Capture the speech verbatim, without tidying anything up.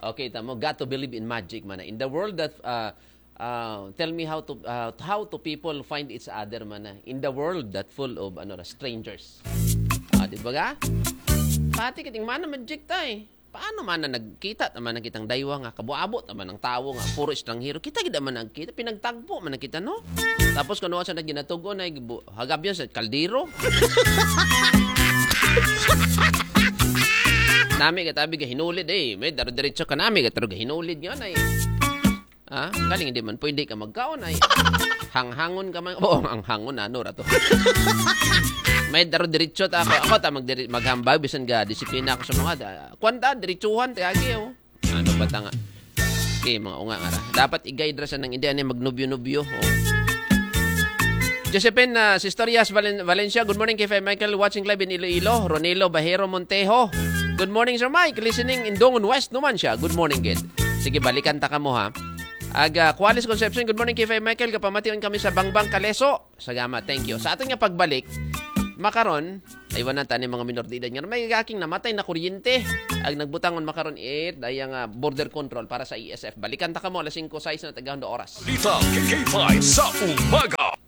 Okay, tamo, got to believe in magic man. In the world that uh, uh, tell me how to uh, how to people find each other man. In the world that full of ano strangers. Ah, di ba ga? Pati kiting man magic tay. Paano man na nagkita naman ng kitang daywa nga kabuabot naman ng tawo nga puro estranghero. Kita gid man nagkita pinagtagpo man kita no. Tapos kuno sa naginatugon ay hagab yan sa kaldero. Nami katabi ga hinulid eh. May daro diretso ka nami ka pero ga hinulid nga ay. Ah, galing hindi man pwede ka magkaon ay. Hanghangon ka man. Oh, ang hangon ano ra to. May daro diretso ta ako. Ako ta mag maghambag bisan ga disiplina ako sa mga kwanta diretsuhan ti agi oh. Ano ba ta nga? Okay, mga unga nga ra. Dapat i-guide ra sa nang hindi ani magnubyo-nubyo. Oh. Josephine uh, Sistorias Valen- Valencia, good morning kay Michael watching live in Iloilo. Ronelo Bajero Montejo. Good morning Sir Mike, listening in Dongon West naman siya. Good morning kid. Sige, balikan ta ka mo ha. Aga, Qualis Conception, good morning kay Michael. Kapamatiwan kami sa Bangbang Kaleso. Sagama, thank you. Sa ating nga pagbalik, makaron, aywan na tani mga minor de edad nga, may gaking namatay na kuryente. Ag nagbutangon makaron it, dayang uh, border control para sa E S F. Balikan ta ka mo, alas singko sais na tagahon do oras. Dito, K K five sa umaga.